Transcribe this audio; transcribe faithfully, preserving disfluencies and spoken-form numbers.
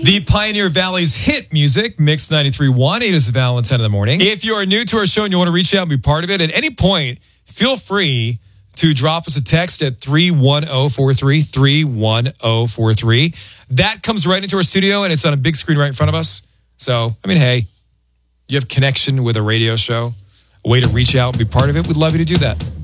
The Pioneer Valley's hit music, Mix ninety-three point one. It is Valentine in the morning. If you are new to our show and you want to reach out and be part of it, at any point, feel free to drop us a text at three one zero four three, three one zero four three. That comes right into our studio, and it's on a big screen right in front of us. So, I mean, hey, you have connection with a radio show, a way to reach out and be part of it. We'd love you to do that.